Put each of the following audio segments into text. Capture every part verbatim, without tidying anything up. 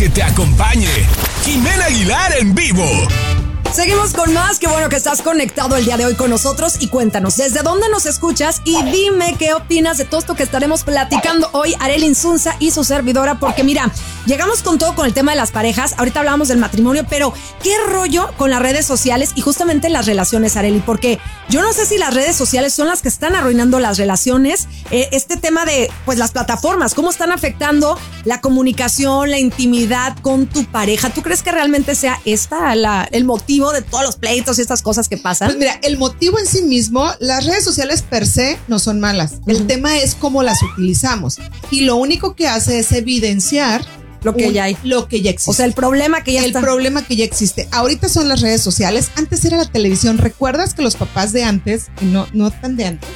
que te acompañe. Jimena Aguilar en vivo. Seguimos con más. Qué bueno que estás conectado el día de hoy con nosotros y cuéntanos desde dónde nos escuchas y dime qué opinas de todo esto que estaremos platicando hoy Arely Insunza y su servidora, porque mira, llegamos con todo con el tema de las parejas. Ahorita hablábamos del matrimonio, pero qué rollo con las redes sociales y justamente las relaciones, Arely, porque yo no sé si las redes sociales son las que están arruinando las relaciones. Eh, este tema de pues las plataformas, cómo están afectando la comunicación, la intimidad con tu pareja. ¿Tú crees que realmente sea esta la, el motivo de todos los pleitos y estas cosas que pasan? Pues mira, el motivo en sí mismo, las redes sociales per se no son malas. Uh-huh. El tema es cómo las utilizamos. Y lo único que hace es evidenciar lo que un, ya hay. Lo que ya existe. O sea, el problema que ya el está. El problema que ya existe. Ahorita son las redes sociales. Antes era la televisión. ¿Recuerdas que los papás de antes, y no, no tan de antes?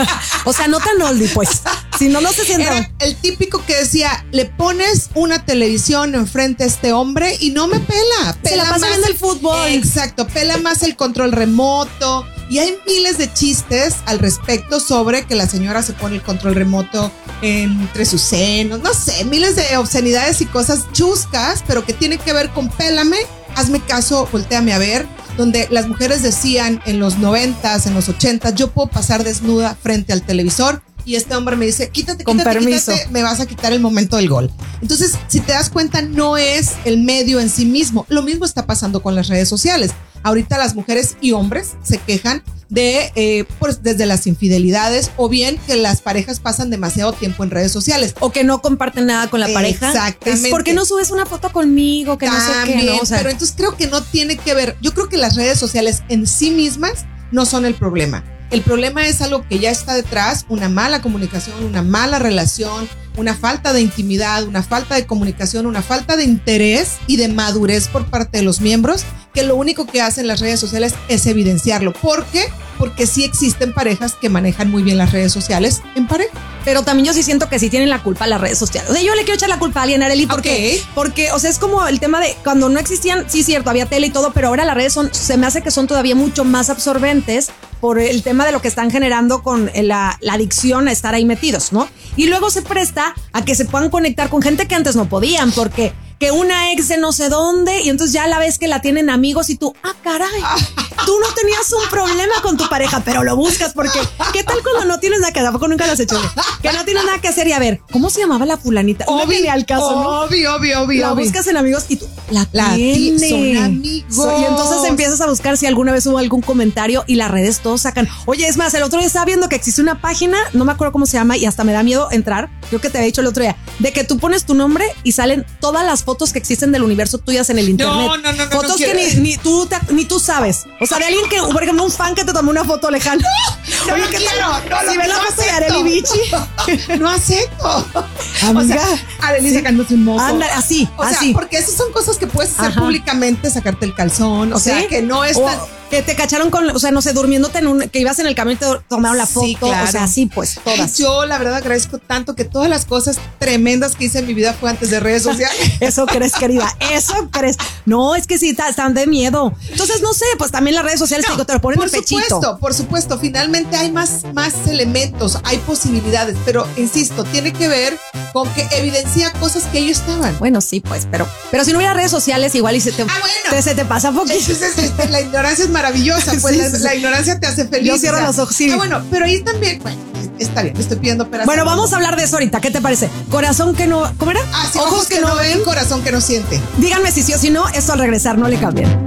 O sea, no tan oldie, pues. Si no, no se sienta. Era el típico que decía, le pones una televisión enfrente a este hombre y no me pela. Pela se la pasa viendo el fútbol. Exacto. Pela más el control remoto. Y hay miles de chistes al respecto sobre que la señora se pone el control remoto entre sus senos, no sé, miles de obscenidades y cosas chuscas, pero que tienen que ver con pélame, hazme caso, voltéame a ver, donde las mujeres decían en los noventas, en los ochentas, yo puedo pasar desnuda frente al televisor. Y este hombre me dice, quítate, con quítate, permiso. quítate, me vas a quitar el momento del gol. Entonces, si te das cuenta, no es el medio en sí mismo. Lo mismo está pasando con las redes sociales. Ahorita las mujeres y hombres se quejan de, eh, pues, desde las infidelidades o bien que las parejas pasan demasiado tiempo en redes sociales. O que no comparten nada con la pareja. Exactamente. ¿Por qué no subes una foto conmigo? Que También, no sé qué, ¿no? O sea, pero entonces creo que no tiene que ver. Yo creo que las redes sociales en sí mismas no son el problema. El problema es algo que ya está detrás, una mala comunicación, una mala relación, una falta de intimidad, una falta de comunicación, una falta de interés y de madurez por parte de los miembros, que lo único que hacen las redes sociales es evidenciarlo. ¿Por qué? Porque sí existen parejas que manejan muy bien las redes sociales en pareja. Pero también yo sí siento que sí tienen la culpa las redes sociales. O sea, yo le quiero echar la culpa a alguien, Arely, porque, okay. porque, o sea, es como el tema de cuando no existían, sí, cierto, había tele y todo, pero ahora las redes son, se me hace que son todavía mucho más absorbentes por el tema de lo que están generando con la, la adicción a estar ahí metidos, ¿no? Y luego se presta a que se puedan conectar con gente que antes no podían, porque que una ex de no sé dónde y entonces ya la ves que la tienen amigos y tú, ah, caray, tú no tenías un problema con tu pareja, pero lo buscas porque, ¿qué tal cuando no tienes nada que hacer? ¿Tampoco nunca lo has hecho? Que no tienes nada que hacer y a ver, ¿cómo se llamaba la fulanita? Obvio, no al caso, ¿no? Obvio, obvio, obvio. La obvio. buscas en amigos y tú, la, la tiene. Son amigos. So, y entonces empiezas a buscar si alguna vez hubo algún comentario y las redes todos sacan. Oye, es más, el otro día estaba viendo que existe una página, no me acuerdo cómo se llama y hasta me da miedo entrar, creo que te había dicho el otro día, de que tú pones tu nombre y salen todas las fotos que existen del universo tuyas en el internet. No, no, no, no. Fotos no que ni, ni, tú te, ni tú sabes. O sea, de alguien que, por ejemplo, un fan que te tomó una foto lejana. No, no, Oye, no ¿qué quiero. tal? No, si no, ves la no foto de acepto. Arely Bichi. No acepto. Amiga. O sea, Arely sí. sacándose un moco. Anda, así, o así. sea, porque esas son cosas que puedes hacer Ajá. públicamente, sacarte el calzón. O ¿Sí? sea, que no es o tan... que te cacharon con, o sea, no sé, durmiéndote en un, que ibas en el camión y te tomaron la foto. Sí, claro. O sea, sí, pues, todas. Yo, la verdad, agradezco tanto que todas las cosas tremendas que hice en mi vida fue antes de redes sociales. Eso crees, querida, eso crees. No, es que sí, están de miedo. Entonces, no sé, pues también las redes sociales no, te, te lo ponen en el pechito. Por supuesto, por supuesto. Finalmente hay más, más elementos, hay posibilidades, pero insisto, tiene que ver con que evidencia cosas que ellos estaban. Bueno, sí, pues, pero, pero si no hubiera redes sociales, igual y se te, ah, bueno. te, se te pasa poquito. Entonces, este, la ignorancia es maravillosa, pues sí, la, sí. la ignorancia te hace feliz. Yo cierro o sea, los ojos, sí. Ah, bueno, pero ahí también, bueno, está bien, te estoy pidiendo peras. Bueno, vamos a hablar de eso ahorita, ¿qué te parece? Corazón que no, ¿cómo era? Ah, sí, ojos, ojos que, que no ven, corazón que no siente. Díganme si sí o si no, esto al regresar, no le cambien.